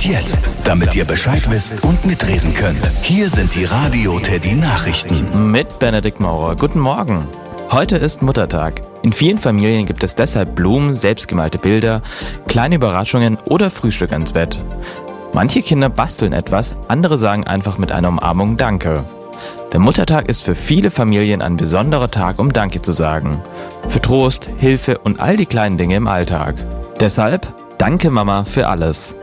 Und jetzt, damit ihr Bescheid wisst und mitreden könnt, hier sind die Radio Teddy Nachrichten. Mit Benedikt Maurer. Guten Morgen. Heute ist Muttertag. In vielen Familien gibt es deshalb Blumen, selbstgemalte Bilder, kleine Überraschungen oder Frühstück ans Bett. Manche Kinder basteln etwas, andere sagen einfach mit einer Umarmung Danke. Der Muttertag ist für viele Familien ein besonderer Tag, um Danke zu sagen. Für Trost, Hilfe und all die kleinen Dinge im Alltag. Deshalb, danke Mama für alles.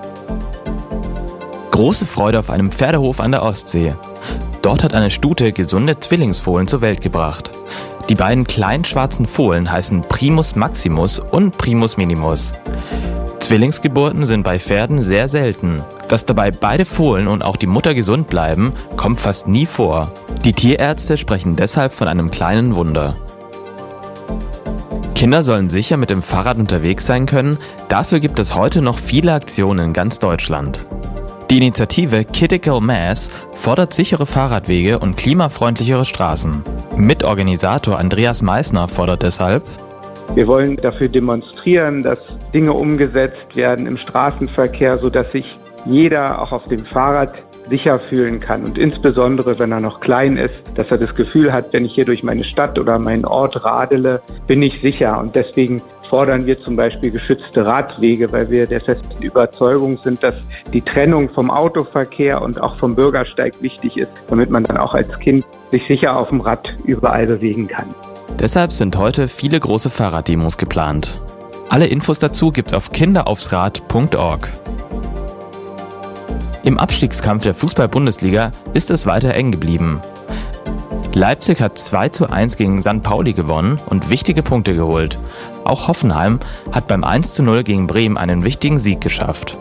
Große Freude auf einem Pferdehof an der Ostsee. Dort hat eine Stute gesunde Zwillingsfohlen zur Welt gebracht. Die beiden kleinen schwarzen Fohlen heißen Primus Maximus und Primus Minimus. Zwillingsgeburten sind bei Pferden sehr selten. Dass dabei beide Fohlen und auch die Mutter gesund bleiben, kommt fast nie vor. Die Tierärzte sprechen deshalb von einem kleinen Wunder. Kinder sollen sicher mit dem Fahrrad unterwegs sein können, dafür gibt es heute noch viele Aktionen in ganz Deutschland. Die Initiative Critical Mass fordert sichere Fahrradwege und klimafreundlichere Straßen. Mitorganisator Andreas Meissner fordert deshalb: Wir wollen dafür demonstrieren, dass Dinge umgesetzt werden im Straßenverkehr, sodass sich jeder auch auf dem Fahrrad sicher fühlen kann. Und insbesondere, wenn er noch klein ist, dass er das Gefühl hat, wenn ich hier durch meine Stadt oder meinen Ort radele, bin ich sicher. Und deswegen fordern wir zum Beispiel geschützte Radwege, weil wir der festen Überzeugung sind, dass die Trennung vom Autoverkehr und auch vom Bürgersteig wichtig ist, damit man dann auch als Kind sich sicher auf dem Rad überall bewegen kann. Deshalb sind heute viele große Fahrraddemos geplant. Alle Infos dazu gibt's auf kinderaufsrad.org. Im Abstiegskampf der Fußball-Bundesliga ist es weiter eng geblieben. Leipzig hat 2:1 gegen St. Pauli gewonnen und wichtige Punkte geholt. Auch Hoffenheim hat beim 1:0 gegen Bremen einen wichtigen Sieg geschafft.